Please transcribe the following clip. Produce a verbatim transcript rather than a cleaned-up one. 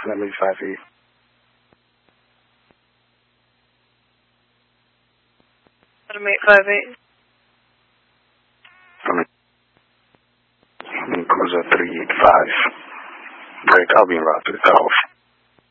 Let me five eight. Let me five eight. Cruiser three eight five. Great, I'll be en route to the cutoff.